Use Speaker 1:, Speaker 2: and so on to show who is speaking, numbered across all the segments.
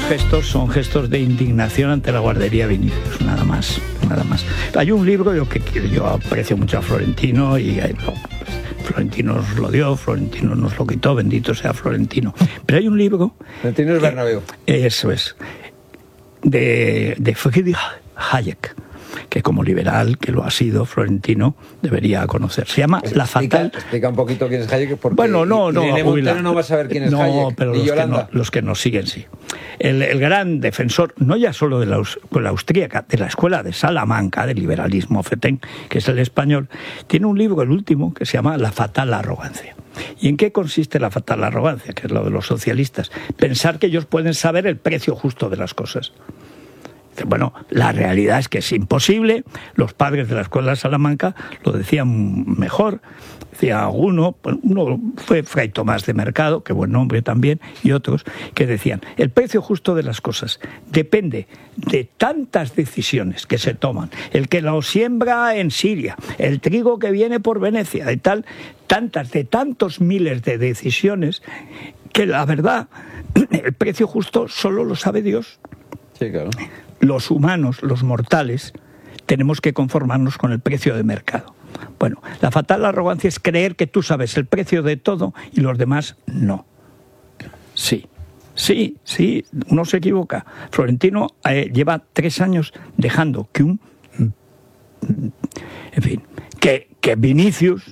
Speaker 1: gestos son gestos de indignación ante la guardería Vinicius, nada más. Hay un libro que yo aprecio mucho a Florentino y Florentino nos lo dio, Florentino nos lo quitó, bendito sea Florentino. Pero hay un libro...
Speaker 2: Florentino es Bernabéu.
Speaker 1: Eso es. De Friedrich Hayek, que como liberal, que lo ha sido, Florentino debería conocer. Se llama La Fatal...
Speaker 2: Explica un poquito quién es Hayek, porque
Speaker 1: bueno, no
Speaker 2: va a saber quién es Hayek.
Speaker 1: No, pero los que nos siguen sí. El gran defensor, no ya solo de la escuela austríaca, de la escuela de Salamanca, del liberalismo fetén, que es el español, tiene un libro, el último, que se llama La Fatal Arrogancia. ¿Y en qué consiste la fatal arrogancia? Que es lo de los socialistas. Pensar que ellos pueden saber el precio justo de las cosas. Bueno, la realidad es que es imposible. Los padres de la escuela de Salamanca lo decían mejor. Decía uno fue Fray Tomás de Mercado, que buen nombre también, y otros que decían, el precio justo de las cosas depende de tantas decisiones que se toman. El que lo siembra en Siria, el trigo que viene por Venecia, de tantos miles de decisiones, que la verdad, el precio justo solo lo sabe Dios.
Speaker 2: Sí, claro.
Speaker 1: Los humanos, los mortales, tenemos que conformarnos con el precio de mercado. Bueno, la fatal arrogancia es creer que tú sabes el precio de todo y los demás no. Sí, uno se equivoca. Florentino lleva 3 años dejando que que Vinicius,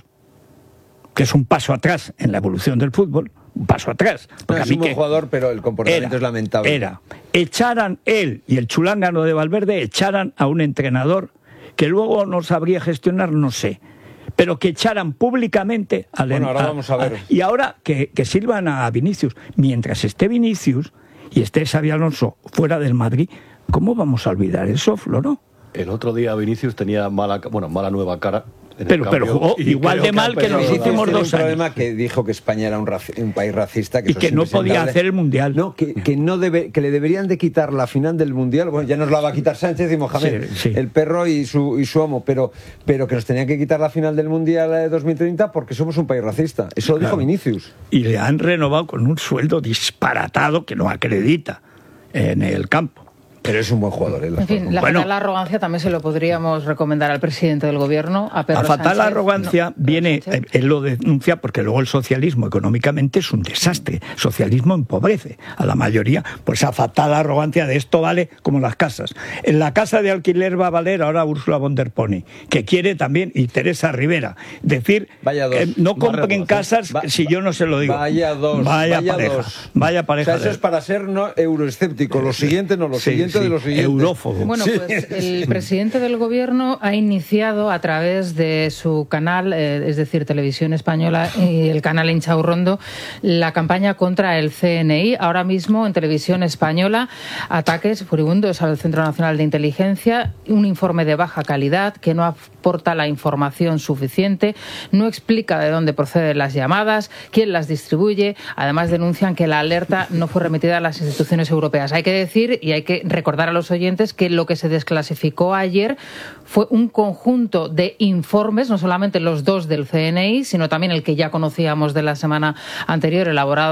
Speaker 1: que es un paso atrás en la evolución del fútbol, un paso atrás.
Speaker 2: Porque es un buen jugador, pero el comportamiento es lamentable.
Speaker 1: Echaran él y el chulángano de Valverde, echaran a un entrenador que luego no sabría gestionar, no sé, pero que echaran públicamente al
Speaker 2: ahora vamos a ver.
Speaker 1: Y ahora que sirvan a Vinicius. Mientras esté Vinicius y esté Xabi Alonso fuera del Madrid, ¿cómo vamos a olvidar eso, Floro?
Speaker 3: El otro día Vinicius tenía mala nueva cara.
Speaker 1: Pero jugó igual de mal que los últimos 2 años.
Speaker 2: Un problema que dijo que España era un país racista.
Speaker 1: Y que no podía hacer el Mundial.
Speaker 2: No, que le deberían de quitar la final del Mundial. Bueno, ya nos la va a quitar Sánchez y Mohamed,
Speaker 1: sí.
Speaker 2: El perro y su amo. Pero que nos tenían que quitar la final del Mundial de 2030 porque somos un país racista. Eso lo dijo Vinicius.
Speaker 1: Y le han renovado con un sueldo disparatado que no acredita en el campo.
Speaker 2: Pero es un buen jugador.
Speaker 4: En fin, la fatal arrogancia también se lo podríamos recomendar al presidente del gobierno, a Pedro Sánchez.
Speaker 1: La fatal arrogancia viene, él lo denuncia porque luego el socialismo económicamente es un desastre. El socialismo empobrece a la mayoría. Pues esa fatal arrogancia de esto vale como las casas. En la casa de alquiler va a valer ahora Ursula von der Pony, que quiere también, y Teresa Rivera, decir que no compren casas si yo no se lo digo. Vaya pareja.
Speaker 2: O sea, eso es para ser no euroescéptico. Lo siguiente no, lo siguiente de los siguientes.
Speaker 1: Eurófobo.
Speaker 4: Bueno, pues el presidente del gobierno ha iniciado a través de su canal, es decir, Televisión Española y el canal Inchaurrondo, la campaña contra el CNI. Ahora mismo en Televisión Española, ataques furibundos al Centro Nacional de Inteligencia, un informe de baja calidad que no aporta la información suficiente, no explica de dónde proceden las llamadas, quién las distribuye. Además denuncian que la alerta no fue remitida a las instituciones europeas. Hay que decir y hay que recordar a los oyentes que lo que se desclasificó ayer fue un conjunto de informes, no solamente los 2 del CNI, sino también el que ya conocíamos de la semana anterior, elaborado